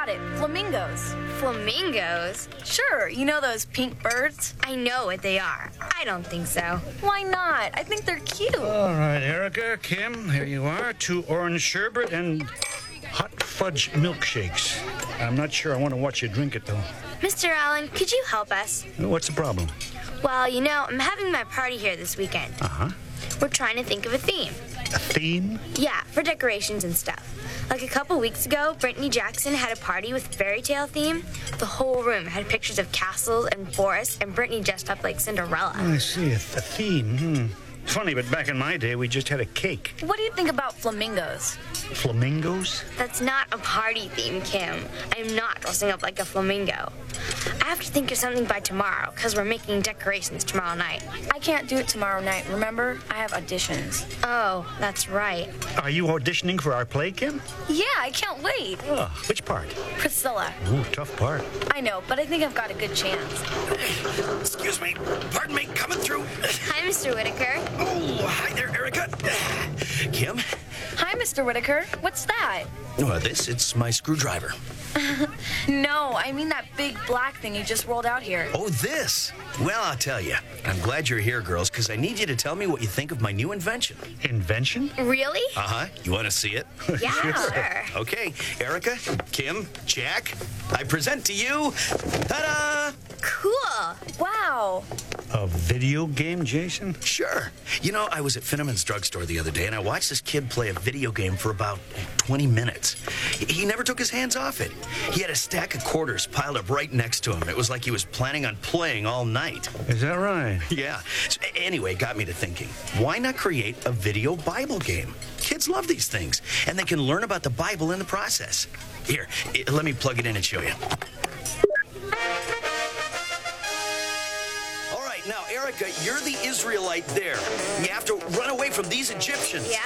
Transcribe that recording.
got it. Flamingos. Flamingos? Sure, you know those pink birds? I know what they are. I don't think so. Why not? I think they're cute. All right, Erica, Kim, here you are. 2 orange sherbet and hot fudge milkshakes. I'm not sure I want to watch you drink it, though. Mr. Allen, could you help us? What's the problem? Well, you know, I'm having my party here this weekend. Uh-huh. We're trying to think of a theme. A theme? Yeah, for decorations and stuff. Like a couple weeks ago, Brittany Jackson had a party with fairy tale theme. The whole room had pictures of castles and forests, and Brittany dressed up like Cinderella. I see, a theme. Funny, but back in my day, we just had a cake. What do you think about flamingos? Flamingos? That's not a party theme, Kim. I'm not dressing up like a flamingo. I have to think of something by tomorrow, because we're making decorations tomorrow night. I can't do it tomorrow night, remember? I have auditions. Oh, that's right. Are you auditioning for our play, Kim? Yeah, I can't wait. Oh, which part? Priscilla. Ooh, tough part. I know, but I think I've got a good chance. Excuse me. Pardon me. Coming through. Hi, Mr. Whitaker. Oh, hi there, Erica. Kim? Hi, Mr. Whitaker. What's that? It's my screwdriver. No, I mean that big black thing you just rolled out here. Oh, this? Well, I'll tell you. I'm glad you're here, girls, because I need you to tell me what you think of my new invention. Invention? Really? Uh-huh. You want to see it? Yeah, sure. Okay, Erica, Kim, Jack, I present to you, ta-da! Cool. Wow. A video game, Jason? Sure. You know, I was at Finneman's drugstore the other day, and I watched this kid play a video game for about 20 minutes. He never took his hands off it. He had a stack of quarters piled up right next to him. It was like he was planning on playing all night. Is that right? Yeah. So, anyway, it got me to thinking, why not create a video Bible game? Kids love these things, and they can learn about the Bible in the process. Here, let me plug it in and show you. Now, Erica, you're the Israelite there. You have to run away from these Egyptians. Yeah?